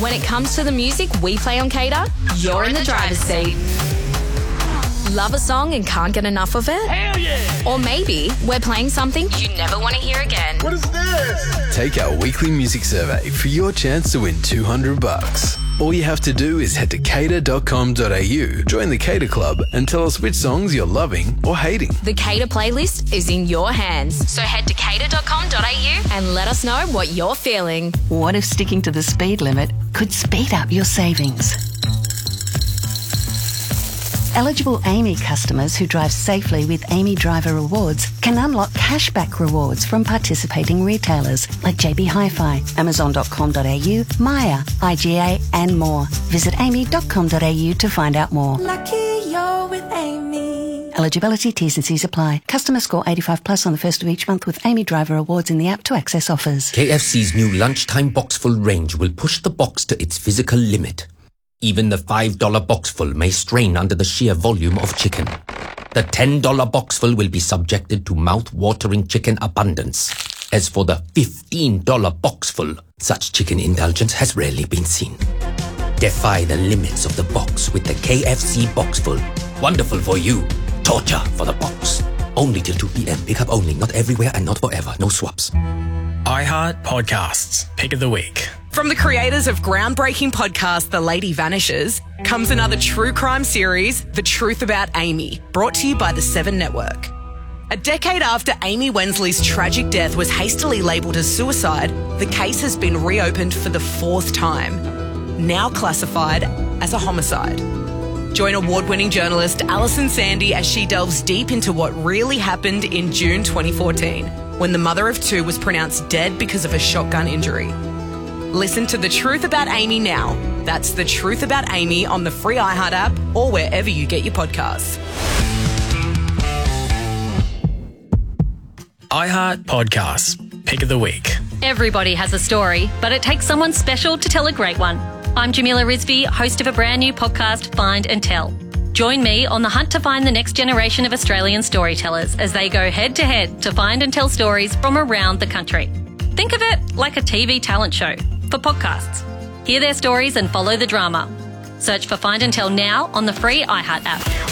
When it comes to the music we play on Cater, you're in the driver's seat. Love a song and can't get enough of it? Hell yeah! Or maybe we're playing something you never want to hear again. What is this? Take our weekly music survey for your chance to win $200. All you have to do is head to cater.com.au, join the Cater Club, and tell us which songs you're loving or hating. The Cater playlist is in your hands. So head to cater.com.au and let us know what you're feeling. What if sticking to the speed limit could speed up your savings? Eligible AAMI customers who drive safely with AAMI Driver Rewards can unlock cashback rewards from participating retailers like JB Hi-Fi, Amazon.com.au, Maya, IGA and more. Visit aami.com.au to find out more. Lucky you're with AAMI. Eligibility, T's and C's apply. Customer score 85 plus on the first of each month with AAMI Driver Rewards in the app to access offers. KFC's new lunchtime boxful range will push the box to its physical limit. Even the $5 boxful may strain under the sheer volume of chicken. The $10 boxful will be subjected to mouth-watering chicken abundance. As for the $15 boxful, such chicken indulgence has rarely been seen. Defy the limits of the box with the KFC boxful. Wonderful for you. Torture for the box. Only till 2 p.m. Pick up only. Not everywhere and not forever. No swaps. iHeart Podcasts. Pick of the Week. From the creators of groundbreaking podcast The Lady Vanishes comes another true crime series, The Truth About Amy, brought to you by the Seven Network. A decade after Amy Wensley's tragic death was hastily labelled as suicide, the case has been reopened for the 4th time, now classified as a homicide. Join award-winning journalist Alison Sandy as she delves deep into what really happened in June 2014, when the mother of 2 was pronounced dead because of a shotgun injury. Listen to The Truth About Amy now. That's The Truth About Amy on the free iHeart app or wherever you get your podcasts. iHeart Podcasts. Pick of the Week. Everybody has a story, but it takes someone special to tell a great one. I'm Jamila Rizvi, host of a brand new podcast, Find and Tell. Join me on the hunt to find the next generation of Australian storytellers as they go head-to-head to find and tell stories from around the country. Think of it like a TV talent show for podcasts. Hear their stories and follow the drama. Search for Find and Tell now on the free iHeart app.